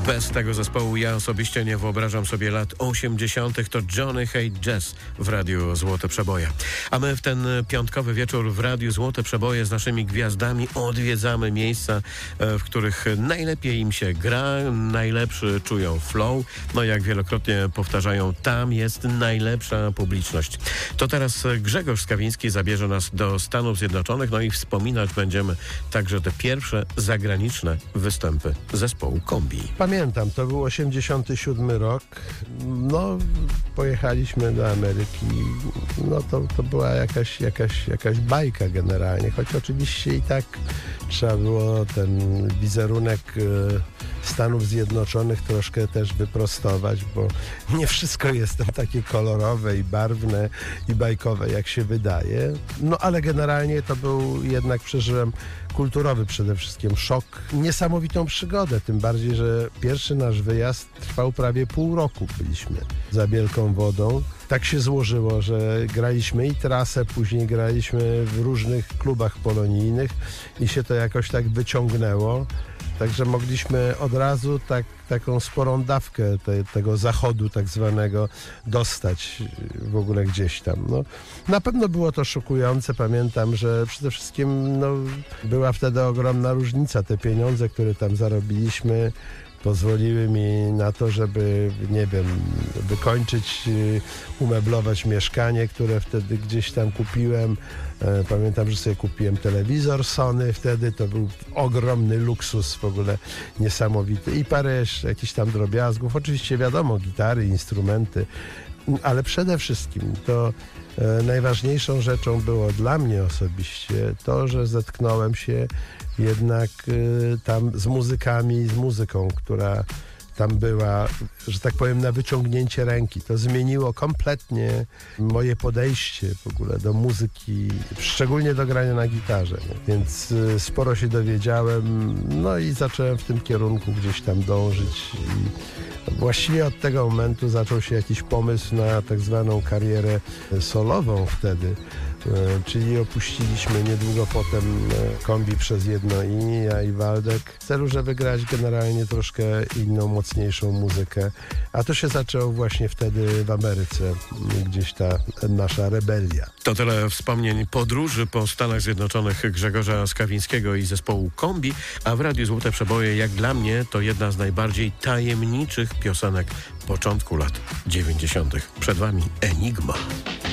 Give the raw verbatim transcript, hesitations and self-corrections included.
Bez tego zespołu ja osobiście nie wyobrażam sobie lat osiemdziesiątych. To Johnny Hate Jazz w Radiu Złote Przeboje. A my w ten piątkowy wieczór w Radiu Złote Przeboje z naszymi gwiazdami odwiedzamy miejsca, w których najlepiej im się gra, najlepszy czują flow. No jak wielokrotnie powtarzają, tam jest najlepsza publiczność. To teraz Grzegorz Skawiński zabierze nas do Stanów Zjednoczonych, no i wspominać będziemy także te pierwsze zagraniczne występy zespołu Kombi. Pamiętam, to był osiemdziesiąty siódmy rok. No, pojechaliśmy do Ameryki. No to, to była jakaś, jakaś, jakaś bajka generalnie, choć oczywiście i tak trzeba było ten wizerunek Stanów Zjednoczonych troszkę też wyprostować, bo nie wszystko jest tam takie kolorowe i barwne i bajkowe, jak się wydaje. No ale generalnie to był jednak, przeżyłem kulturowy przede wszystkim szok, niesamowitą przygodę, tym bardziej, że pierwszy nasz wyjazd trwał prawie pół roku, byliśmy za Wielką Wodą. Tak się złożyło, że graliśmy i trasę, później graliśmy w różnych klubach polonijnych i się to jakoś tak wyciągnęło. Także mogliśmy od razu tak, taką sporą dawkę te, tego zachodu tak zwanego dostać w ogóle gdzieś tam. No, na pewno było to szokujące. Pamiętam, że przede wszystkim no, była wtedy ogromna różnica. Te pieniądze, które tam zarobiliśmy, pozwoliły mi na to, żeby, nie wiem, wykończyć, umeblować mieszkanie, które wtedy gdzieś tam kupiłem. Pamiętam, że sobie kupiłem telewizor Sony wtedy, to był ogromny luksus w ogóle, niesamowity. I parę jeszcze jakichś tam drobiazgów, oczywiście wiadomo, gitary, instrumenty, ale przede wszystkim to e, najważniejszą rzeczą było dla mnie osobiście to, że zetknąłem się jednak e, tam z muzykami, z muzyką, która tam była, że tak powiem, na wyciągnięcie ręki. To zmieniło kompletnie moje podejście w ogóle do muzyki, szczególnie do grania na gitarze. Nie? Więc y, sporo się dowiedziałem, no i zacząłem w tym kierunku gdzieś tam dążyć. I właściwie od tego momentu zaczął się jakiś pomysł na tak zwaną karierę solową wtedy. Czyli opuściliśmy niedługo potem Kombi przez jedno i ja i Waldek w celu, żeby grać generalnie troszkę inną, mocniejszą muzykę. A to się zaczęło właśnie wtedy w Ameryce, gdzieś ta nasza rebelia. To tyle wspomnień podróży po Stanach Zjednoczonych Grzegorza Skawińskiego i zespołu Kombi, a w Radiu Złote Przeboje, jak dla mnie, to jedna z najbardziej tajemniczych piosenek początku lat dziewięćdziesiątych. Przed wami Enigma.